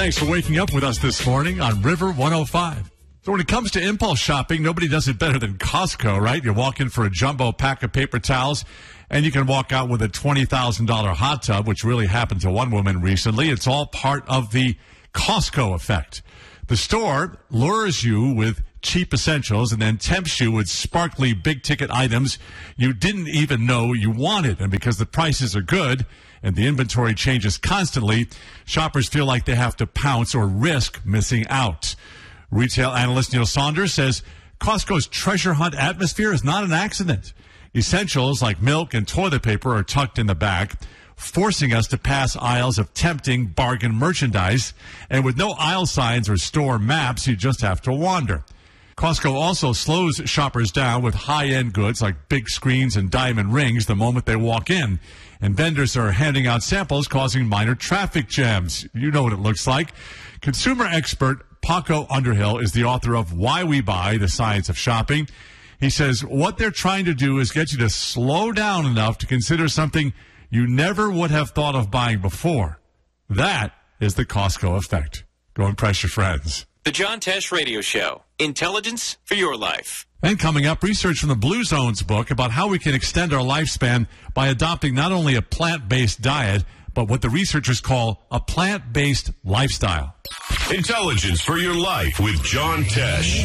Thanks for waking up with us this morning on River 105. So when it comes to impulse shopping, nobody does it better than Costco, right? You walk in for a jumbo pack of paper towels, and you can walk out with a $20,000 hot tub, which really happened to one woman recently. It's all part of the Costco effect. The store lures you with cheap essentials and then tempts you with sparkly big-ticket items you didn't even know you wanted. And because the prices are good and the inventory changes constantly, shoppers feel like they have to pounce or risk missing out. Retail analyst Neil Saunders says Costco's treasure hunt atmosphere is not an accident. Essentials like milk and toilet paper are tucked in the back, forcing us to pass aisles of tempting bargain merchandise. And with no aisle signs or store maps, you just have to wander. Costco also slows shoppers down with high-end goods like big screens and diamond rings the moment they walk in. And vendors are handing out samples, causing minor traffic jams. You know what it looks like. Consumer expert Paco Underhill is the author of Why We Buy, The Science of Shopping. He says what they're trying to do is get you to slow down enough to consider something you never would have thought of buying before. That is the Costco effect. Go impress your friends. The John Tesh Radio Show. Intelligence for your life. And coming up, research from the Blue Zones book about how we can extend our lifespan by adopting not only a plant-based diet, but what the researchers call a plant-based lifestyle. Intelligence for your life with John Tesh.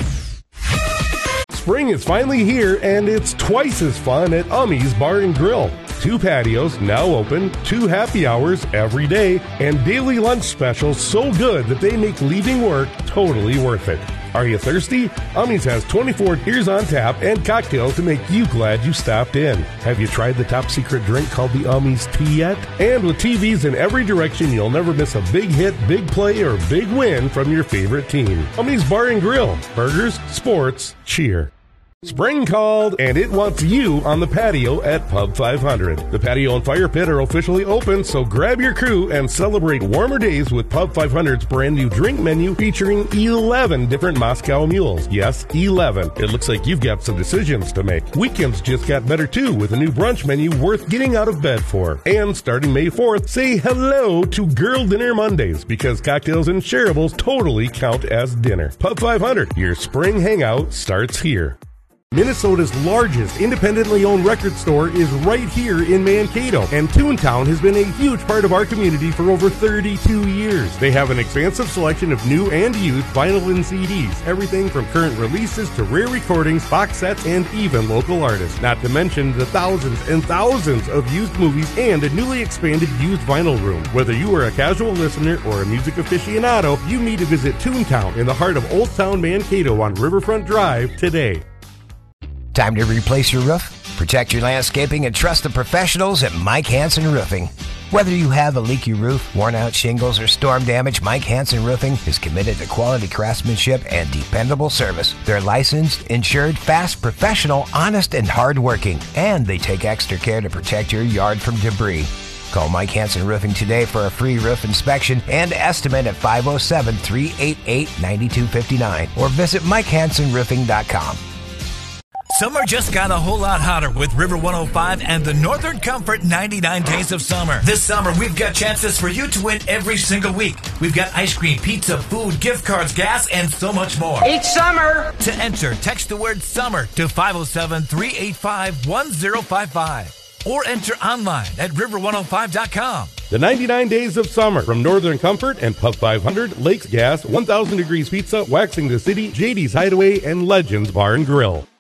Spring is finally here, and it's twice as fun at Ummy's Bar and Grill. 2 patios now open, 2 happy hours every day, and daily lunch specials so good that they make leaving work totally worth it. Are you thirsty? Ummy's has 24 beers on tap and cocktails to make you glad you stopped in. Have you tried the top secret drink called the Ummy's Tea yet? And with TVs in every direction, you'll never miss a big hit, big play, or big win from your favorite team. Ummy's Bar and Grill. Burgers, sports, cheer. Spring called, and it wants you on the patio at Pub 500. The patio and fire pit are officially open, so grab your crew and celebrate warmer days with Pub 500's brand new drink menu featuring 11 different Moscow mules. Yes, 11. It looks like you've got some decisions to make. Weekends just got better too with a new brunch menu worth getting out of bed for. And starting May 4th, say hello to Girl Dinner Mondays because cocktails and shareables totally count as dinner. Pub 500, your spring hangout starts here. Minnesota's largest independently owned record store is right here in Mankato, and Toontown has been a huge part of our community for over 32 years. They have an expansive selection of new and used vinyl and CDs, everything from current releases to rare recordings, box sets, and even local artists. Not to mention the thousands and thousands of used movies and a newly expanded used vinyl room. Whether you are a casual listener or a music aficionado, you need to visit Toontown in the heart of Old Town Mankato on Riverfront Drive today. Time to replace your roof? Protect your landscaping and trust the professionals at Mike Hansen Roofing. Whether you have a leaky roof, worn-out shingles, or storm damage, Mike Hansen Roofing is committed to quality craftsmanship and dependable service. They're licensed, insured, fast, professional, honest, and hardworking. And they take extra care to protect your yard from debris. Call Mike Hansen Roofing today for a free roof inspection and estimate at 507-388-9259 or visit MikeHansenRoofing.com. Summer just got a whole lot hotter with River 105 and the Northern Comfort 99 Days of Summer. This summer, we've got chances for you to win every single week. We've got ice cream, pizza, food, gift cards, gas, and so much more. Each summer! To enter, text the word SUMMER to 507-385-1055 or enter online at river105.com. The 99 Days of Summer from Northern Comfort and Pub 500, Lakes Gas, 1000 Degrees Pizza, Waxing the City, JD's Hideaway, and Legends Bar and Grill.